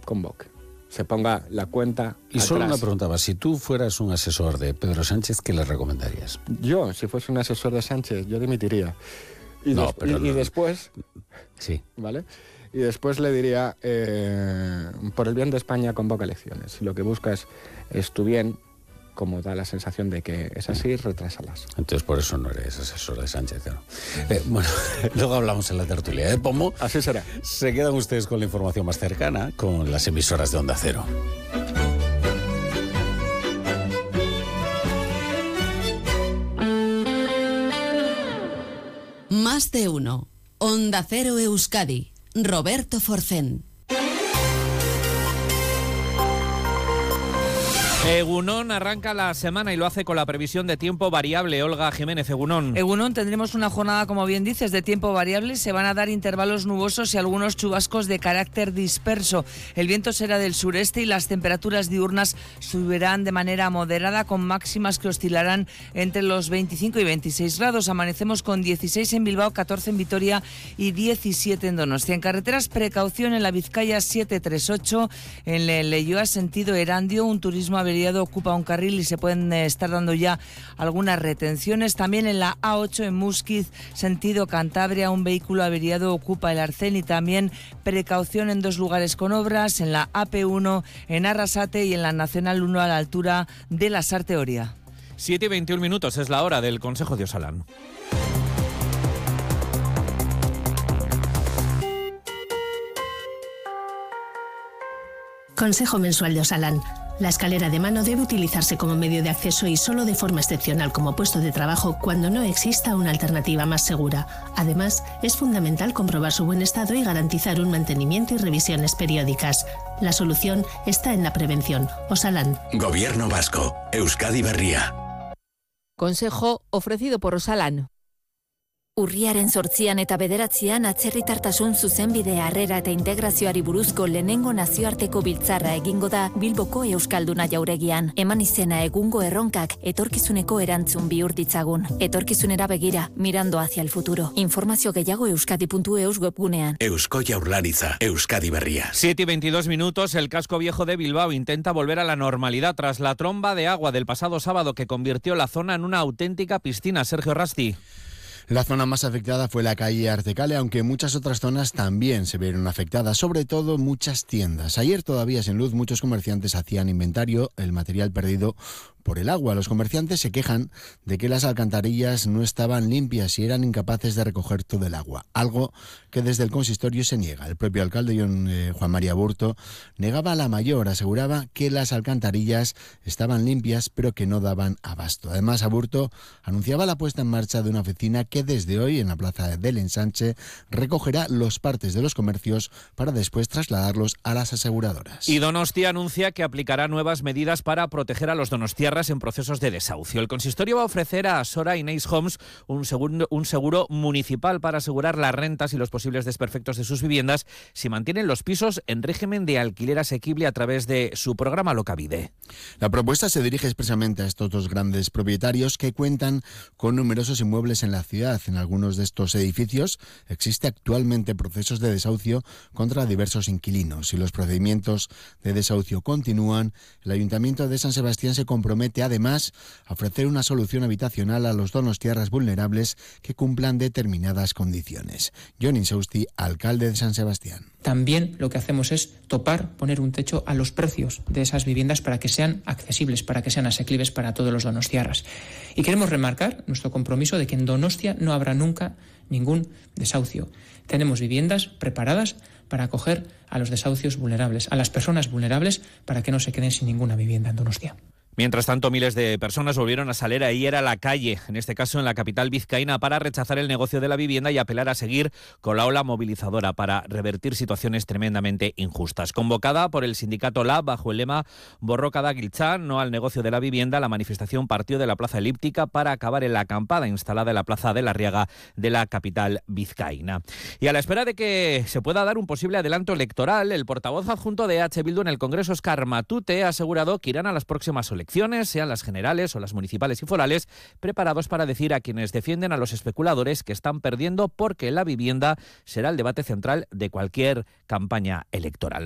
convoque, se ponga la cuenta Y atrás. solo una pregunta más, si tú fueras un asesor de Pedro Sánchez, ¿qué le recomendarías? Yo, si fuese un asesor de Sánchez, yo dimitiría. Y después, sí, ¿vale? Y después le diría, por el bien de España, convoca elecciones. Si lo que buscas es tu bien, como da la sensación de que es así, retrásalas. entonces por eso no eres asesor de Sánchez, ¿no? Bueno, luego hablamos en la tertulia, Pomo. Así será. Se quedan ustedes con la información más cercana, con las emisoras de Onda Cero. Más de uno. Onda Cero Euskadi. Roberto Forcén. Egunon arranca la semana y lo hace con la previsión de tiempo variable. Olga Jiménez, Egunon. Egunon, tendremos una jornada, como bien dices, de tiempo variable. Se van a dar intervalos nubosos y algunos chubascos de carácter disperso. El viento será del sureste y las temperaturas diurnas subirán de manera moderada, con máximas que oscilarán entre los 25 y 26 grados. Amanecemos con 16 en Bilbao, 14 en Vitoria y 17 en Donostia. En carreteras, precaución en la Vizcaya 738, en el Leioa sentido Erandio, un turismo averiado ocupa un carril y se pueden estar dando ya algunas retenciones. También en la A8 en Muskiz, sentido Cantabria, un vehículo averiado ocupa el arcén y también precaución en dos lugares con obras, en la AP1 en Arrasate y en la Nacional 1 a la altura de la Sarteoria. 7:21 es la hora del Consejo de Osalan. Consejo mensual de Osalan. La escalera de mano debe utilizarse como medio de acceso y solo de forma excepcional como puesto de trabajo cuando no exista una alternativa más segura. Además, es fundamental comprobar su buen estado y garantizar un mantenimiento y revisiones periódicas. La solución está en la prevención. Osalan. Gobierno vasco. Euskadi Berria. Consejo ofrecido por Osalan. Urriaren 8 eta 9 atzerritartasun zuzenbide harrera eta integrazioari buruzko lehenengo nazioarteko biltzarra egingo da Bilboko Euskalduna jauregian. Eman izena egungo erronkak etorkizuneko erantzun bihur ditzagun. Etorkizunera begira, mirando hacia el futuro. Informazio gehiago euskadi.eus webgunean. Eusko Jaurlaritza, Euskadi Berria. 7:22, el casco viejo de Bilbao intenta volver a la normalidad tras la tromba de agua del pasado sábado que convirtió la zona en una auténtica piscina. Sergio Rasti. La zona más afectada fue la calle Artecale, aunque muchas otras zonas también se vieron afectadas, sobre todo muchas tiendas. Ayer, todavía sin luz, muchos comerciantes hacían inventario el material perdido por el agua. Los comerciantes se quejan de que las alcantarillas no estaban limpias y eran incapaces de recoger todo el agua, algo que desde el consistorio se niega. El propio alcalde, Juan María Burto, negaba a La Mayor, aseguraba que las alcantarillas estaban limpias pero que no daban abasto. Además, Burto anunciaba la puesta en marcha de una oficina que desde hoy en la plaza del Ensanche recogerá los partes de los comercios para después trasladarlos a las aseguradoras. Y Donostia anuncia que aplicará nuevas medidas para proteger a los donostiarras en procesos de desahucio. El consistorio va a ofrecer a Sora y Neis Homes un seguro municipal para asegurar las rentas y los posibles desperfectos de sus viviendas si mantienen los pisos en régimen de alquiler asequible a través de su programa Locavide. La propuesta se dirige expresamente a estos dos grandes propietarios que cuentan con numerosos inmuebles en la ciudad. En algunos de estos edificios existe actualmente procesos de desahucio contra diversos inquilinos. Si los procedimientos de desahucio continúan, el Ayuntamiento de San Sebastián se compromete además a ofrecer una solución habitacional a los donostiarras vulnerables que cumplan determinadas condiciones. Jon Insausti, alcalde de San Sebastián. También lo que hacemos es poner un techo a los precios de esas viviendas para que sean accesibles, para que sean asequibles para todos los donostiarras. Y queremos remarcar nuestro compromiso de que en Donostia no habrá nunca ningún desahucio. Tenemos viviendas preparadas para acoger a los desahucios vulnerables, a las personas vulnerables, para que no se queden sin ninguna vivienda en Donostia. Mientras tanto, miles de personas volvieron a salir ayer a la calle, en este caso en la capital vizcaína, para rechazar el negocio de la vivienda y apelar a seguir con la ola movilizadora para revertir situaciones tremendamente injustas. Convocada por el sindicato LAB bajo el lema Borrokada Giltza, no al negocio de la vivienda, la manifestación partió de la Plaza Elíptica para acabar en la acampada instalada en la Plaza de la Riaga de la capital vizcaína. Y a la espera de que se pueda dar un posible adelanto electoral, el portavoz adjunto de EH Bildu en el Congreso, Óscar Matute, ha asegurado que irán a las próximas elecciones, sean las generales o las municipales y forales, preparados para decir a quienes defienden a los especuladores que están perdiendo, porque la vivienda será el debate central de cualquier campaña electoral.